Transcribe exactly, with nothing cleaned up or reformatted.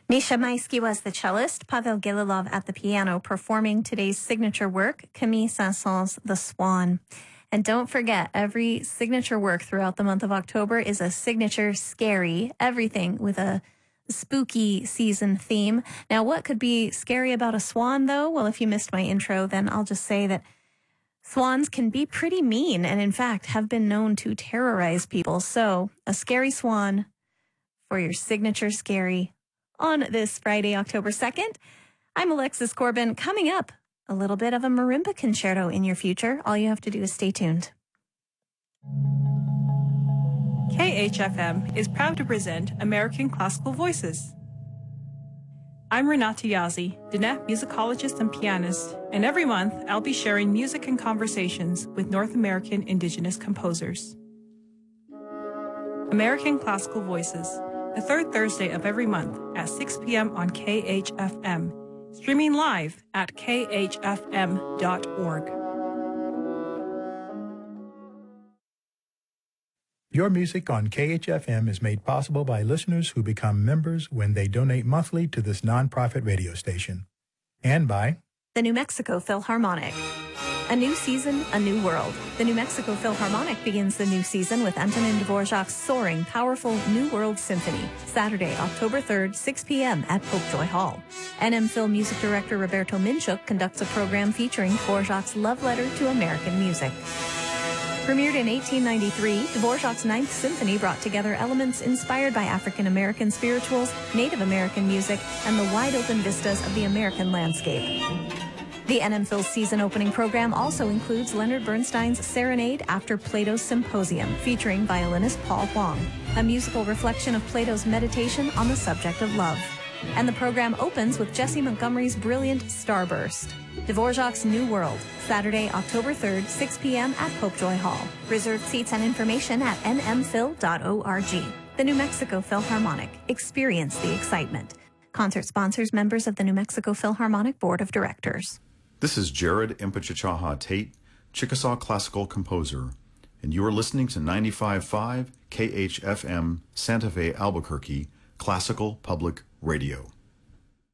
Misha Maisky was the cellist, Pavel Gililov at the piano, performing today's signature work, Camille Saint-Saëns' The Swan. And don't forget, every signature work throughout the month of October is a signature scary, everything with a spooky season theme. Now, what could be scary about a swan, though? Well, if you missed my intro, then I'll just say that swans can be pretty mean and, in fact, have been known to terrorize people. So, a scary swan for your signature scary on this Friday, October second. I'm Alexis Corbin. Coming up, a little bit of a marimba concerto in your future. All you have to do is stay tuned. K H F M is proud to present American Classical Voices. I'm Renata Yazzie, Diné musicologist and pianist, and every month I'll be sharing music and conversations with North American Indigenous composers. American Classical Voices, the third Thursday of every month at six p.m. on K H F M, streaming live at k h f m dot org. Your music on K H F M is made possible by listeners who become members when they donate monthly to this nonprofit radio station. And by the New Mexico Philharmonic. A new season, a new world. The New Mexico Philharmonic begins the new season with Antonin Dvorak's soaring, powerful New World Symphony, Saturday, October third, six p.m. at Popejoy Hall. N M Phil music director Roberto Minchuk conducts a program featuring Dvorak's love letter to American music. Premiered in eighteen ninety-three, Dvorak's Ninth Symphony brought together elements inspired by African-American spirituals, Native American music, and the wide-open vistas of the American landscape. The N M Phil's season opening program also includes Leonard Bernstein's Serenade After Plato's Symposium, featuring violinist Paul Huang, a musical reflection of Plato's meditation on the subject of love. And the program opens with Jesse Montgomery's brilliant Starburst. Dvorak's New World, Saturday, October third, six p.m. at Popejoy Hall. Reserved seats and information at n m phil dot org. The New Mexico Philharmonic. Experience the excitement. Concert sponsors members of the New Mexico Philharmonic Board of Directors. This is Jared Impachachaha Tate, Chickasaw classical composer, and you are listening to ninety-five point five K H F M Santa Fe, Albuquerque, Classical Public Radio.